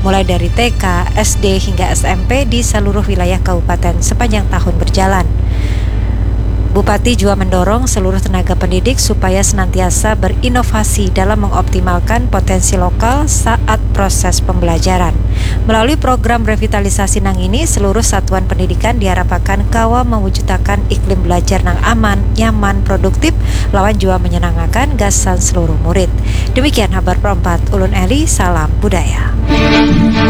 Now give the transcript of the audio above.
mulai dari TK, SD hingga SMP di seluruh wilayah kabupaten sepanjang tahun berjalan. Bupati juga mendorong seluruh tenaga pendidik supaya senantiasa berinovasi dalam mengoptimalkan potensi lokal saat proses pembelajaran. Melalui program revitalisasi nang ini, seluruh satuan pendidikan diharapkan kawa mewujudkan iklim belajar nang aman, nyaman, produktif, lawan juga menyenangkan gasan seluruh murid. Demikian kabar perempat, Ulun Eli, salam budaya.